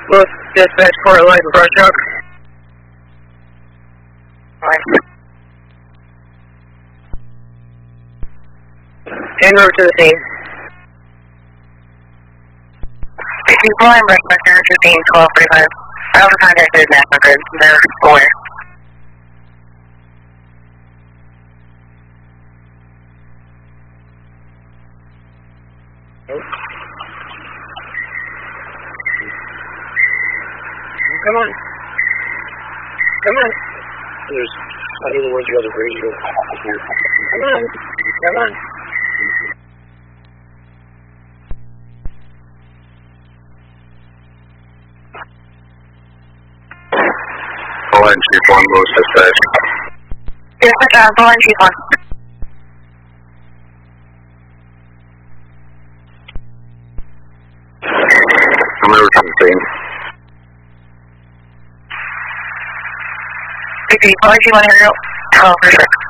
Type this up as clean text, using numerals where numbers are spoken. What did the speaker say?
Look, dispatch Port Light Brush Truck. En route to the scene. 64 and Breakmaster 15-12-45. I also contacted National Grid. They're aware. Come on. Come on. There's, I don't know where's the other radio. Come on. Come on. Line Chief 1, Louis Dispatch. Dispatch, Line Chief 1. I'm over to the scene. Line Chief 1, here we go. 12 for sure.